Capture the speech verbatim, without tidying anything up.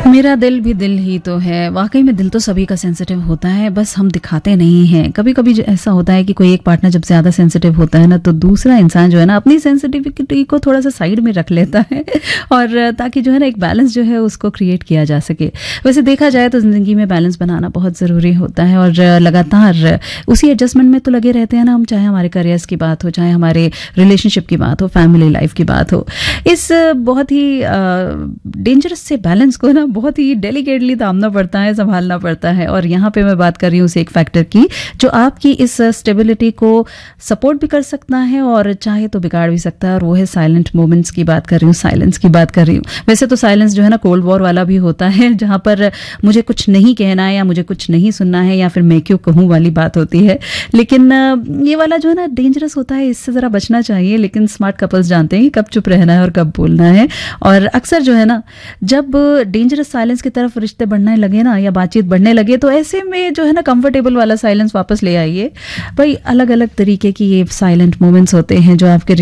मेरा दिल भी दिल ही तो है। वाकई में दिल तो सभी का सेंसिटिव होता है, बस हम दिखाते नहीं हैं। कभी कभी जो ऐसा होता है कि कोई एक पार्टनर जब ज़्यादा सेंसिटिव होता है ना, तो दूसरा इंसान जो है ना अपनी सेंसिटिविटी को थोड़ा सा साइड में रख लेता है और ताकि जो है ना एक बैलेंस जो है उसको क्रिएट किया जा सके। वैसे देखा जाए तो ज़िंदगी में बैलेंस बनाना बहुत ज़रूरी होता है और लगातार उसी एडजस्टमेंट में तो लगे रहते हैं ना हम, चाहे हमारे करियर्स की बात हो, चाहे हमारे रिलेशनशिप की बात हो, फैमिली लाइफ की बात हो। इस बहुत ही डेंजरस से बैलेंस को ना बहुत ही डेलिकेटली दामना पड़ता है, संभालना पड़ता है। और यहाँ पे मैं बात कर रही हूँ उस एक फैक्टर की जो आपकी इस स्टेबिलिटी को सपोर्ट भी कर सकता है और चाहे तो बिगाड़ भी सकता है, और वो है साइलेंट मोमेंट्स की बात कर रही हूँ, साइलेंस की बात कर रही हूँ। वैसे तो साइलेंस जो है ना कोल्ड वॉर वाला भी होता है, जहाँ पर मुझे कुछ नहीं कहना है या मुझे कुछ नहीं सुनना है या फिर मैं क्यों कहूँ वाली बात होती है। लेकिन ये वाला जो है ना डेंजरस होता है, इससे ज़रा बचना चाहिए। लेकिन स्मार्ट कपल्स जानते हैं कब चुप रहना है और कब बोलना है। और अक्सर जो है ना जब डेंजरस साइलेंस की तरफ रिश्ते बढ़ने लगे ना या बातचीत बढ़ने लगे, तो ऐसे में जो है ना कंफर्टेबल वाला साइलेंस वापस ले आइए। भाई अलग अलग तरीके की ये साइलेंट मोमेंट्स होते हैं जो आपके